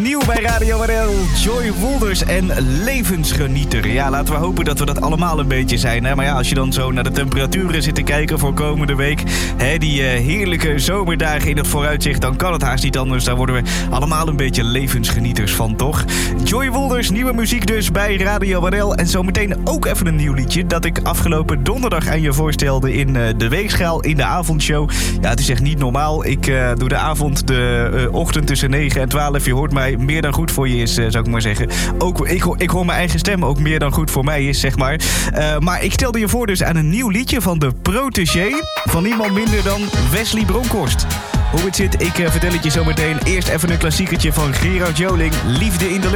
nieuw bij Radio WRL. Joy Wolders en Levensgenieter. Ja, laten we hopen dat we dat allemaal een beetje zijn. Hè? Maar ja, als je dan zo naar de temperaturen zit te kijken voor komende week, hè, die heerlijke zomerdagen in het vooruitzicht, dan kan het haast niet anders. Daar worden we allemaal een beetje levensgenieters van, toch? Joy Wolders, nieuwe muziek dus bij Radio WRL. En zometeen ook even een nieuw liedje dat ik afgelopen donderdag aan je voorstelde in de Weegschaal in de avondshow. Ja, het is echt niet normaal. Ik doe de avond, de ochtend tussen 9 en 12. Je hoort mij, meer dan goed voor je is, zou ik maar zeggen. Ook, ik hoor mijn eigen stem ook meer dan goed voor mij is, zeg maar. Maar ik stelde je voor dus aan een nieuw liedje van de protégé van niemand minder dan Wesley Bronkhorst. Hoe het zit, ik vertel het je zo meteen. Eerst even een klassiekertje van Gerard Joling, Liefde in de lucht.